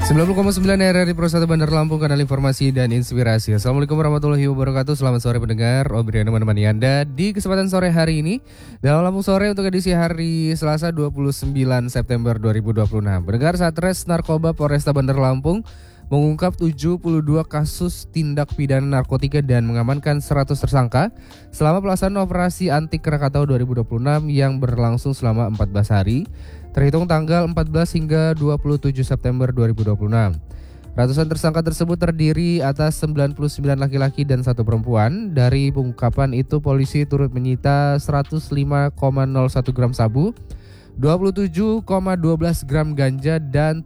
90,9 RRI Pro 1 Bandar Lampung, kanal informasi dan inspirasi. Assalamualaikum warahmatullahi wabarakatuh. Selamat sore pendengar, Obriano menemani Anda di kesempatan sore hari ini dalam Lampung Sore untuk edisi hari Selasa 29 September 2026. Pendengar, Satres Narkoba Polresta Bandar Lampung mengungkap 72 kasus tindak pidana narkotika dan mengamankan 100 tersangka selama pelaksanaan operasi anti Krakatau 2026 yang berlangsung selama 14 hari terhitung tanggal 14 hingga 27 September 2026. Ratusan tersangka tersebut terdiri atas 99 laki-laki dan 1 perempuan. Dari pengungkapan itu polisi turut menyita 105,01 gram sabu, 27,12 gram ganja dan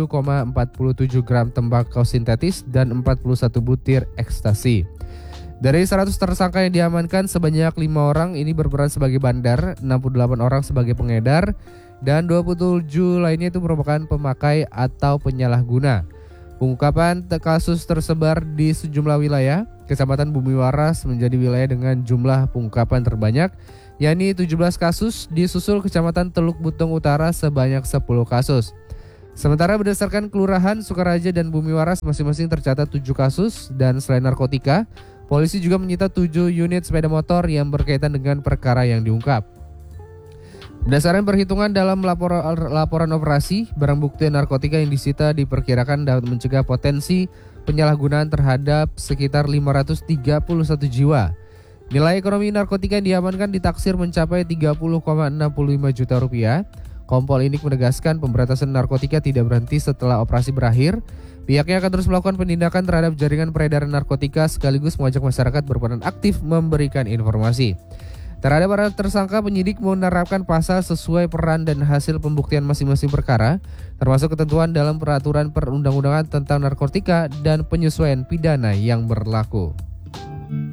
7,47 gram tembakau sintetis dan 41 butir ekstasi. Dari 100 tersangka yang diamankan, sebanyak 5 orang ini berperan sebagai bandar, 68 orang sebagai pengedar, dan 27 lainnya itu merupakan pemakai atau penyalahguna. Pengungkapan kasus tersebar di sejumlah wilayah. Kecamatan Bumi Waras menjadi wilayah dengan jumlah pengungkapan terbanyak, yakni 17 kasus, disusul Kecamatan Teluk Butong Utara sebanyak 10 kasus. Sementara berdasarkan Kelurahan Sukaraja dan Bumi Waras masing-masing tercatat 7 kasus, dan selain narkotika, polisi juga menyita 7 unit sepeda motor yang berkaitan dengan perkara yang diungkap. Berdasarkan perhitungan dalam laporan operasi, barang bukti narkotika yang disita diperkirakan dapat mencegah potensi penyalahgunaan terhadap sekitar 531 jiwa. Nilai ekonomi narkotika yang diamankan ditaksir mencapai 30,65 juta rupiah. Kompol Indik menegaskan pemberantasan narkotika tidak berhenti setelah operasi berakhir. Pihaknya akan terus melakukan penindakan terhadap jaringan peredaran narkotika sekaligus mengajak masyarakat berperan aktif memberikan informasi. Terhadap para tersangka, penyidik menerapkan pasal sesuai peran dan hasil pembuktian masing-masing perkara, termasuk ketentuan dalam peraturan perundang-undangan tentang narkotika dan penyesuaian pidana yang berlaku.